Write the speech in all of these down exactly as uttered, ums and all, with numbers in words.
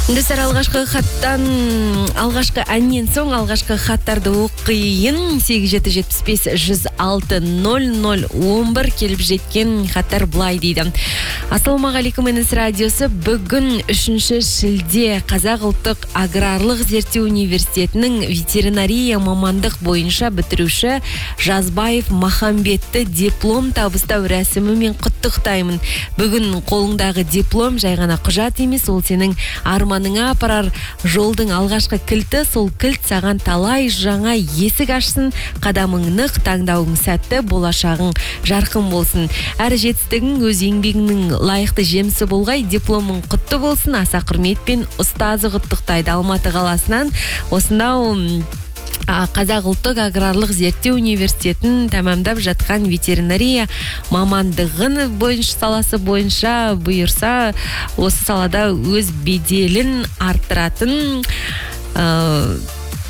Достар, алғашқы хаттан, алғашқы әннен соң алғашқы хаттарды оқиын. сегіз жеті жетпіс бес жүз алты нөл нөл он бір келіп жеткен хаттар былай дейді. Ассалаумағалейкум, Энис радиосы. Бүгін үшінші шілде Қазақ ұлттық аграрлық зерттеу университетінің ветеринария мамандық бойынша бітіруші Жазбаев Махамбетті диплом табыстау рәсімімен құттықтаймын. Бүгін қолыңдағы диплом жай ғана құжат емес, ол сенің арманыңа апарар жолдың алғашқы кілті. Сол кілт саған талай жаңа есік ашсын, қадамың нық, таңдауың сәтті, болашағың жарқын болсын. Әр жетістігің өз еңбегіңнің лайықты жемісі болғай. Дипломың құтты болсын. Аса құрметпен ұстазы құттықтайды. Алматы қаласынан осынау Қазақ ұлттық аграрлық зерттеу университетін тәмамдап жатқан ветеринария мамандығын бойынша саласы бойынша бұйырса осы салада өз беделін арттыратын ә,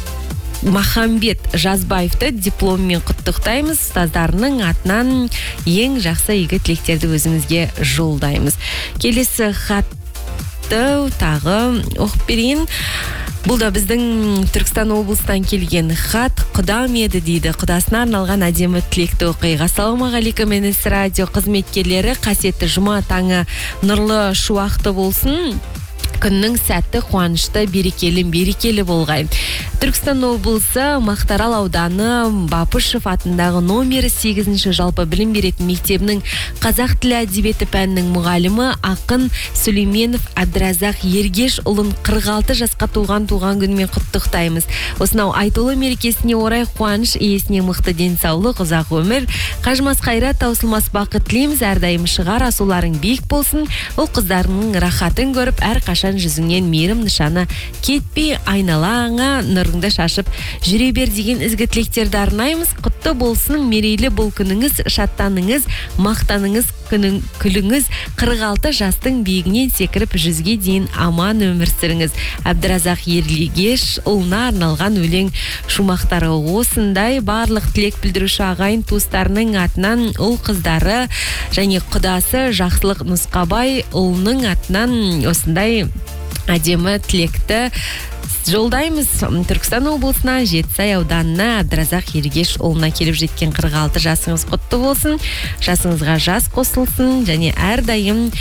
Махамбет Жазбаевты дипломмен құттықтаймыз. Ұстаздарының атынан ең жақсы игі тілектерді өзіңізге жолдаймыз. Келесі хатты тағы оқып берейін. Бұл да біздің Түркістан облыстан келген хат. Құдам еді дейді. Құдасына арналған әдемі тілекті оқиға. Ассалаумағалейкум, Энис радио қызметкерлері. Қасиетті жұма таңы нұрлы шуақты болсын. Күннің сәтті, қуанышты, берекелі, берекелі болғай. Түркістан облысы Мақтарал ауданы Бапышев атындағы номері сегізінші жалпы білім беретін мектебінің қазақ тілі әдебиеті пәнінің мұғалімі ақын Сүлейменов Абдразақ Ергеш ұлын қырық алты жасқа туған туған күнмен құттықтаймыз. Осынау айтулы мерекесіне орай қуаныш иесіне мықты денсаулық, ұзақ өмір, қажымас қайрат, таусылмас бақыт тілейміз. Әрдайым шығар асуларың биік болсын. Ол қыздарының рахатын көріп, әр қашан жүзіңнен мейірім нышаны кетпей, айналаңа нұрыңды шашып жүре бер деген ізгі тілектерді арнаймыз. Құтты болсын мерейлі бұл күніңіз, шаттаныңыз, мақтаныңыз, күнің, күліңіз. қырық алты жастың биігінен секіріп жүзге дейін аман өмір сүріңіз. Абдразақ Ергеш ұлына арналған өлең шумақтары осындай. Барлық тілек білдіруші ағайын туыстарының атынан ұл қыздары және құдасы Жақсылық Нұсқабай ұлының атынан осындай әдемі тілекті жолдаймыз. Түркістан облысына Жетісай ауданына Абдразақ Ергеш ұлына келіп жеткен қырық алты жасыңыз құтты болсын. Жасыңызға жас қосылсын және әрдайым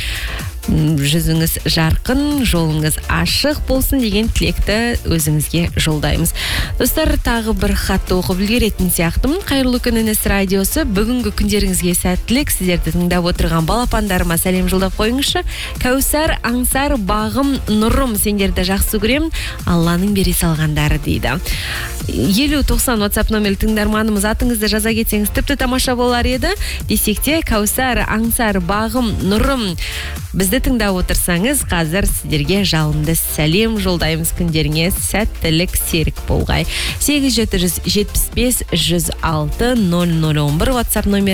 жүзіңіз жарқын, жолыңыз ашық болсын деген тілекті өзіңізге жолдаймыз. Достар, тағы бір хатты оқып үлгеретін сияқтымын. Қайырлы күн, Энис радиосы. Бүгінгі күндеріңізге сәттілік. Сіздерді тыңдап отырған балапандарыма сәлем жолдап қойыңызшы. Кәусар, аңсар, бағым, нұрым, сендерді жақсы көремін. Алланың бере салғандары дейді. елу тоқсан WhatsApp номерлі тыңдарманымыз, атыңызды жаза кетсеңіз тіпті тамаша болар еді. Десек те, Кәусар, аңсар, бағым, нұрым, бізді тыңдап отырсаңыз, қазір сіздерге жалынды сәлем жолдаймыз. Күндеріңе сәттілік, серік болғай. сегіз жеті жетпіс бес жүз алты нөл нөл он бір WhatsApp номер